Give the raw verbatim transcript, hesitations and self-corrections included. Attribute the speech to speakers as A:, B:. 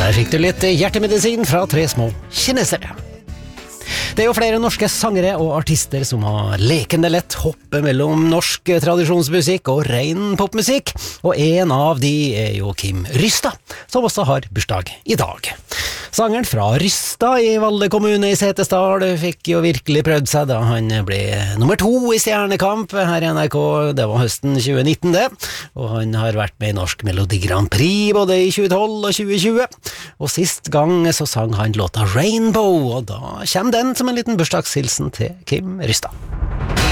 A: Der fikk du litt hjertemedisin fra tre små kinesere. Det er jo flere norske sangere og artister som har lekende lett hoppe mellom norsk tradisjonsmusikk og ren popmusikk, og en av de er jo Kim Rystad, som også har bursdag i dag. Sangeren fra Rystad i Valle kommune i Setesdal fikk jo virkelig prøvd seg da han ble nummer to i Stjernekamp her i N R K, det var høsten tjue nitten det, og han har vært med i Norsk Melodi Grand Prix både i tjue tolv og tjue tjue, og sist gang så sang han låta Rainbow, og da kommer den som en liten bursdagshilsen til Kim Rystad.